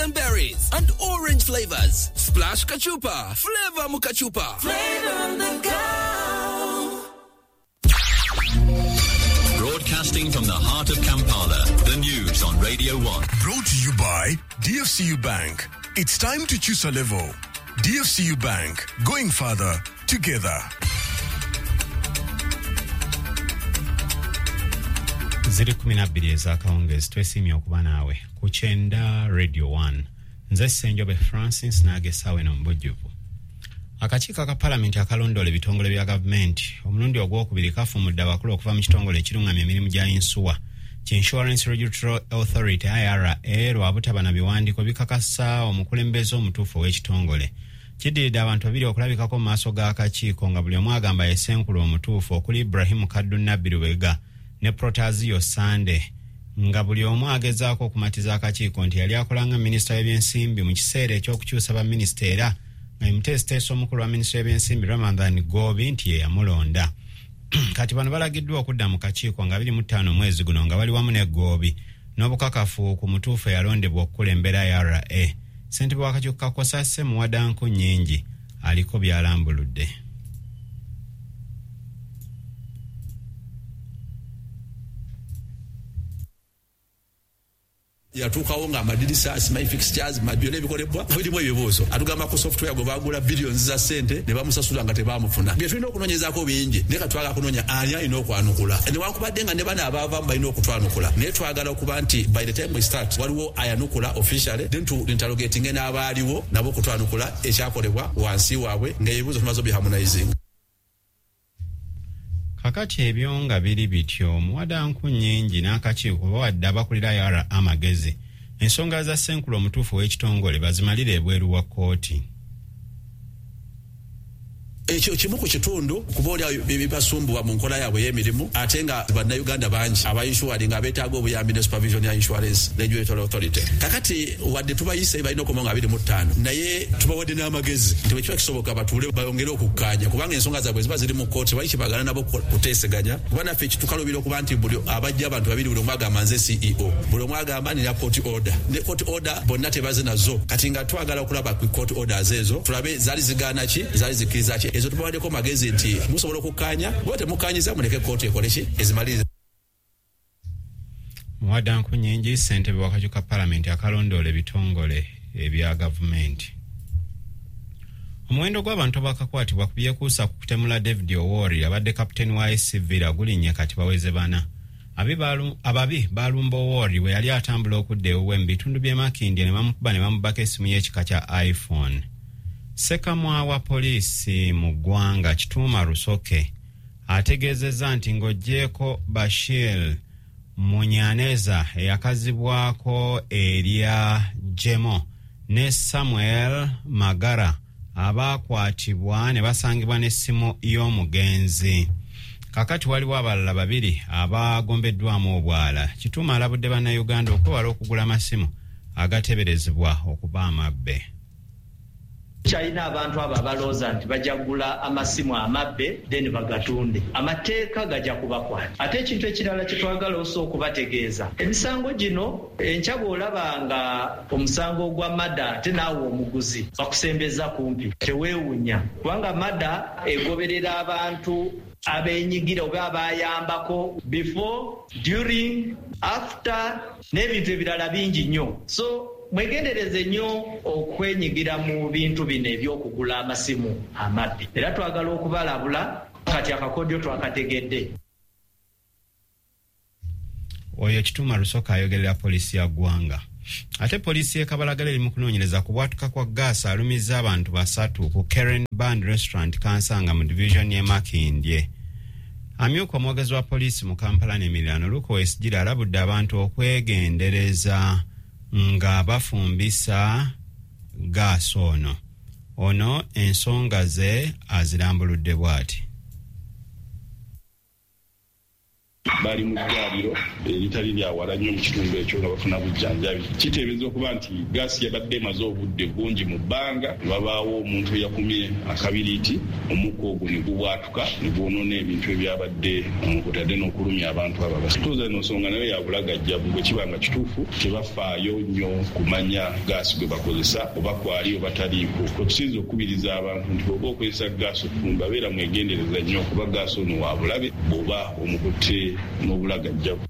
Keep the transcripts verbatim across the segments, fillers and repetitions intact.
and berries, and orange flavors. Splash Kachupa, flavor Mukachupa. Flavor on the go. Broadcasting from the heart of Kampala, the news on Radio one. Brought to you by D F C U Bank. It's time to choose a level. D F C U Bank, going further together. ziri kumi na bbiri ez'akawungezi twesimye okuba naawe ku Kyenda Radio one. Nze Ssenjobe Francis n'agesaawe n'omubujjuvu. Akakiiko aka Paalamenti akalondoola ebitongole bya gavumenti omulundi ogwokubiri kafumudde abakulu okuva mu kitongole ekirungamya emirimu gya insuwa ki Insurance Regulatory Authority I R A lwa butaba na biwandiiko bikakasa omukulembeze omutuufu ow'ekitongole. Kiddiridde abantu babiri okulabikako mu maaso g'akakiiko nga buli omu agamba yesenkulu omutuufu okuli Ibrahim Kaddu Nabirubega ne Protazio Sande nga buli omu agezaako okumatiza akakiiko nti yali akolanga minisita w'ebyensimbi mu kiseera eky'okukyusa baminisita era nga muteesiteesa omukulu wa minisita w'ebyensimbi Ramadhan Gobi nti ye yamulonda. Kati bano balagiddwa okudda mu kakiiko nga abiri mu ttaano omwezi guno nga bali wamu ne Gobi n'obukakafu ku mutuufu eyalondebwa okukulembera I R A. Ssentebe w'akakiiko ka Kosase Muwadanku Nnyingi aliko byalambuludde. yatuukawo nga amadirisa my fixtures byonna ebikolebwa birimu ebibuuzo atugamba ku software gwe bagula billions za ssente ne bamusasula nga tebamufuna bye tulina okunoonyezaako bingi naye katwagala kunoonya ani alina okwanukula newankubadde nga ne bana abaavaamu balina okutwanukula naye twagala okuba nti by the time we start waliwo ayanukula officially then to interrogating n'abaaliwo nabo okutwanukula ekyakolebwa wansi waabwe ng'ebibuuzo tumaze obiharmonizing. Kakati ebyo nga biri bityo Muwadanku Nnyingi n'akakiiko bawadde abakulira I R A amagezi ensonga za ssenkulu omutuufu w'ekitongole bazimalire ebweru wa kkooti. ekyo kimu ku kitundu kuba oli bibasumbuwa mu nkola yaabwe y'emirimu ate nga bannayuganda bangi abayinsuwali nga beetaaga obuyambi ne supervision ya insurance regulatory authority. Kakati wadde tubayise balina okuba nga abiri mu ttaano naye tubawadde n'amagezi nti bwekiba kisoboka batuule bayongere okukkaanya kubanga ensonga zaabwe ziba ziri mu kkooti wali kibagana nabo kuteeseganya kuba naffe kitukalubira okuba nti buli abajja abantu babiri buli omu agamba nze C E O buli omu agamba nina court order ne court order bonna tebaze nazo kati nga twagala okulaba ku court orders ezo tulabe zaali zigaana ki zaali zikkiriza ki ezo tubawaddeko magezi nti musobola okukkaanya bwe temukkaanyiza muleke kkooti ekole ki ezimaliriza. Muwadanku Nnyingi ssentebe w'akakiiko ka Paalamenti akalondoola ebitongole ebya gavumenti. Omuwendo gw'abantu abakakwatibwa ku byekuusa ku kutemula David Owori abadde kapiteeni wa S C Villa gulinnya kati baweze bana. Ababi baalumba Owori bwe yali atambula okudda ewuwe mu bitundu by'e Makindye ne bamukuba ne bamubaka essimu y'ekika kya iPhone. Ssekamwa wa poliisi mu ggwanga Kituuma Rusoke ategeezezza nti ng'oggyeko Bashir Munyaneza eyakazibwako erya Jemo ne Samuel Magara abaakwatibwa ne basangibwa n'essimu y'omugenzi. Kakati waliwo abalala babiri abagombeddwamu obwala. Kituuma alabudde bannayuganda okwewala okugula amasimu agateberezebwa okuba amabbe. China abantu abo abalooza nti bajja kugula amasimu amabbe then bagatunde amateeka gajja kubakwata. Ate ekintu ekirala kye twagala osooka okubategeeza emisango gino enkya bw'olaba nga omusango gwa mada ate naawe omuguzi bakusembeza kumpi teweewunya kubanga mada egoberera abantu abenyigira oba abayambako before during after n'ebintu ebirala bingi nnyo. So mwegendereze nnyo okwenyigira mu bintu bino ebyokugula amasimu amabbi era twagala okubalabula kati akakodyo twakategedde. Oyo Kituuma Rusoka ayogerera poliisi ya ggwanga. Ate poliisi y'e Kabalagala eri mu kunoonyereza ku bwatuka kwa gaasi alumizza abantu basatu ku Karen Band Restaurant Kansanga mu division y'e Makindye. Amyuka omwogezi wa poliisi mu Kampala n'emiriraano Luko Esgira alabudde abantu okwegendereza nga bafumbisa gaasi ono. Ono ensonga ze azirambuludde bw'ati. bali mu ddwaliro eritali lyawala nnyo mu kitundu ekyo nga bafuna bujjanjabi. Kiteebereza okuba nti gaasi yabadde emaze obudde bungi mu bbanga, babaawo omuntu eyakumye akabiriiti, omukka ogwo ne gubwatuka ne gwonoona ebintu ebyabadde kutadde n'okulumya abantu ababa. Tuuza eno nsonga nayo yabulagajjavu bwe kiba nga kituufu tebafaayo nnyo kumanya gaasi gwe bakozesa oba kwali oba taliiko. Tusinza okukubiriza abantu nti bw'oba okozesa gaasi okufumba beera mwegendereza nnyo okuba gaasi ono wa bulabe bw'oba omukutte n'obulagajjavu.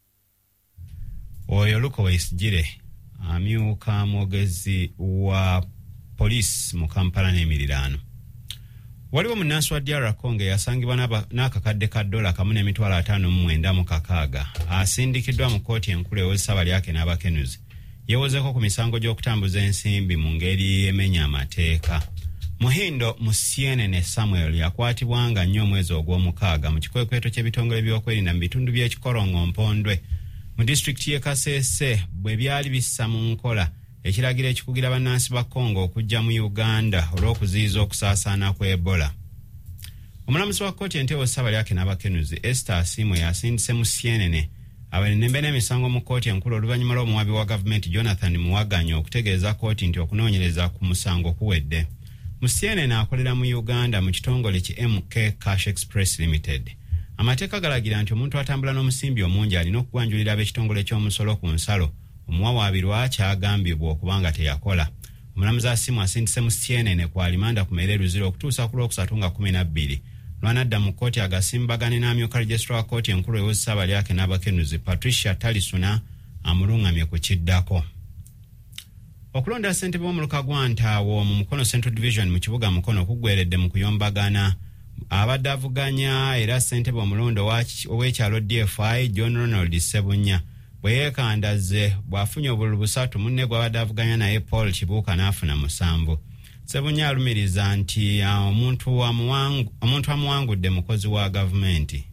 Oyo Luko Wesigire amyuka mwogezi wa poliisi mu Kampala n'emiriraano. Waliwo munnansi wa D R Congo yasangibwa n'akakadde ka dola kamu n'emitwalo ataano mu mwenda mu kakaaga. Asindikiddwa mu kkooti enkulu ew'essaba lyake n'abakenuzi. Yewozeeko ku misango gy'okutambuza ensimbi mu ngeri emenya amateeka. Muhindo Musienene Samuel yakwatibwanga nnyo omwezi ogw'omukaaga mu kikwekweto ky'ebitongole by'okwerinda mu bitundu by'ekikorongo Mpondwe mu disitulikiti y'e Kasese bwe byali bissa mu nkola ekiragiro ekikugira bannansi ba Congo okujja mu Uganda olw'okuziyiza okusaasaana ku Ebola. Omulamuzi wa kkooti enteewo ssaba lyake n'abakenuzi Esther Asiimwe yasindise Musienene abanembe n'emisango mu kkooti enkulu oluvannyuma lw'omuwabi wa gavumenti Jonathan Muwaganya okutegeeza kkooti nti okunoonyereza ku musango kuwedde. Musienene akolera mu Uganda mu kitongole ki M K Cash Express Limited. Amateeka galagira nti omuntu atambula n'omusimbi omungi alina okugwanjulira ab'ekitongole ky'omusolo ku nsalo omuwawaabirwa kyagambibwa okubanga teyakola. Omulamuzi Asiimwe asindise Musienene ku alimanda ku meere luzira okutuusa ku lwokusatu nga kumi na bbiri lwanadda mu kkooti agasimbagane n'amyuka registrar wa kkooti enkulu ew'essaba lyake n'abakenuzi Patricia Talisuna amulungamye ku kiddako. Okulonda ssentebe w'omuluka gwa Ntaawo mu Mukono Central Division mu kibuga Mukono kuggweredde mu kuyombagana. Abadde avuganya era ssentebe omulondo ow'ekyalo D F I John Ronald Sebunya bwe yeekandaze bw'afunye obululu busatu munne gw'abadde avuganya naye Paul Kibuuka n'afuna musanvu. Sebunya alumiriza nti omuntu amuwangudde mukozi wa gavumenti.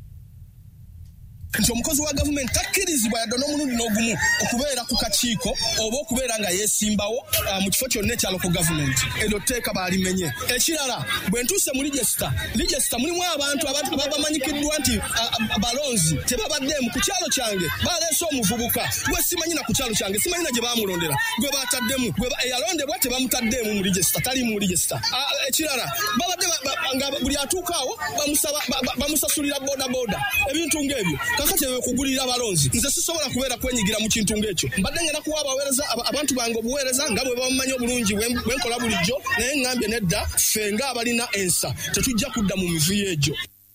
Nti omukozi wa gavumenti takkirizibwa yadde n'omulundi n'ogumu okubeera ku kakiiko oba okubeera nga yeesimbawo uh, mu kifo kyonna ekya local gavumenti. Eryo tteeka baalimenye. Ekirala bwe ntuuse mu register, register mulimu abantu abantu abamanyikiddwa nti uh, balonzi tebabaddeemu ku kyalo kyange baleese omuvubuka gwe simanyi na ku kyalo kyange simanyi na gye baamulondera gwe baataddemu gwe eyalondebwa tebamutaddeemu mu register tali mu register. Uh, ekirala babadde nga buli atuukaawo bamusaba bamusasulira boda boda ebintu ng'ebyo. Kakati kugulira abalonzi nze sisobola kubeera kwenyigira mu kintu ng'ekyo. Mbadde ngenda kuwa abaweereza abantu bange obuweereza nga bwe bamanyi obulungi bwenkola bulijjo naye ngambye nedda ffe nga abalina ensa tetujja kudda mu mivuyo egyo.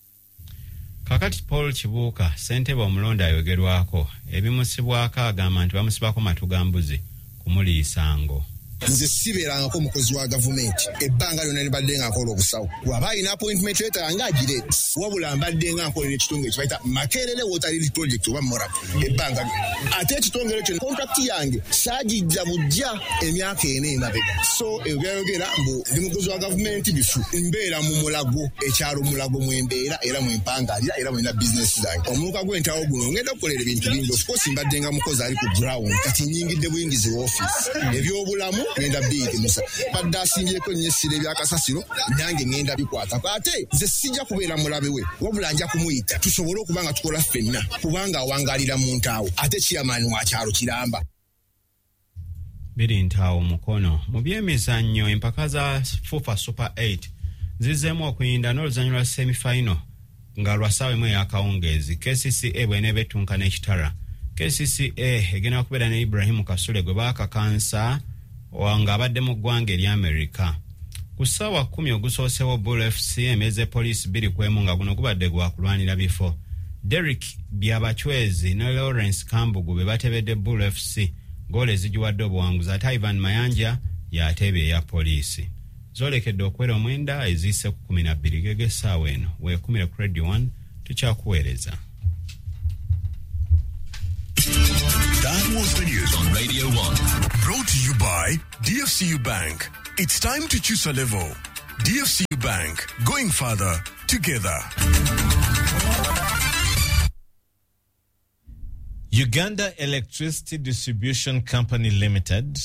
Kakati Paul Kibuuka ssentebe omulonda ayogerwako ebimusibwako agamba nti bamusibako matu ga mbuzi kumuliisango. Nze sibeerangako mukozi wa gavumenti ebbanga lyonna nibadde nga nkola obusawo waba alina appointment letter nga agire wabula mbadde nga nkola n'ekitongole kye bayita Makerere Water Project oba Mora ebbanga lyonna ate ekitongole ekyo contract yange saagijja bujja emyaka ena emabega. So ebyayogera mbu ndi mukozi wa gavumenti bifu mbeera mu mulago ekyalo mulago mwembeera era mwempangalira era mwena business zange. Omuluka gw'Entaawo guno ngenda kukolera ebintu bingi. Of course mbadde nga mukozi ali ku ground kati nyingidde buyingizi wa office ebyobulamu ngenda biiti musa badde asimbyeko nnyesire ebyakasasiro nange ngenda bikwata ate nze sijja kubeera mulabe we wabula nja kumuyita tusobole okuba nga tukola ffenna kubanga awangalira mu Ntaawo ate chairman wa kyalo kiramba. Biri Ntaawo Mukono mu byemizannyo empaka za FUFA Super eight zizzeemu okuyinda n'oluzannyiro lwa semi-final nga lwa ssaawa emu ey'akawungeezi. K C C A bw'eneeba ettunka n'ekitara. K C C A egenda okubeera ne Ibrahim Kasule gwe baakakansa wanga abadde mu ggwanga eri Amerika. Ku ssaawa kkumi ogusoosewo Bull F C emeze poliisi bbiri ku emu nga guno gubadde gwa kulwanira bifo. Derek Byabachwezi ne Lawrence Kambugu be batebedde Bull F C goolo ezigiwadde obuwanguzi ate Ivan Mayanja y'ateebye eya poliisi. Zoolekedde okwera omwenda eziise ku kumi na bbiri gege essaawa eno weekumire ku Radio one tukyakuweereza. That was the news on Radio one. Brought to you by D F C U Bank. It's time to choose a level. D F C U Bank, going further together. Uganda Electricity Distribution Company Limited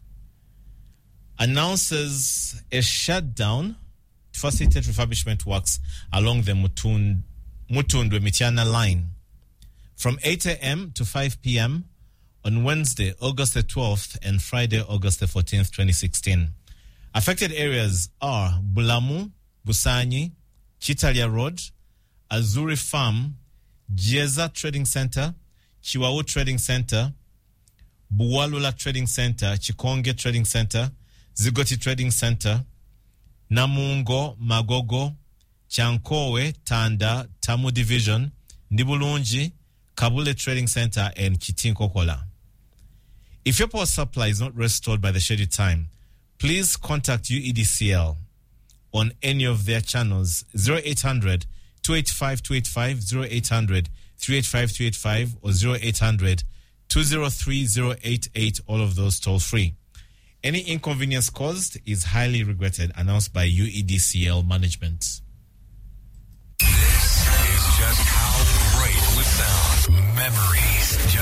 announces a shutdown to facilitate refurbishment works along the Mutund, Mutundwe Mityana line from eight a.m. to five p.m. on Wednesday, August the twelfth and Friday, August the fourteenth, twenty sixteen. Affected areas are Bulamu, Busanyi, Chitalia Road, Azuri Farm, Jeza Trading Center, Chiwawu Trading Center, Buwalula Trading Center, Chikonge Trading Center, Zigoti Trading Center, Namungo, Magogo, Chankowe, Tanda, Tamu Division, Nibulunji, Kabule Trading Center, and Chitinkokola. If your power supply is not restored by the scheduled time, please contact U E D C L on any of their channels, zero eight hundred, two eight five, two eight five, zero eight hundred, three eight five, two eight five, or zero eight hundred, two zero three, zero eight eight, all of those toll free. Any inconvenience caused is highly regretted, announced by U E D C L management. This is just how great with sound. Memories.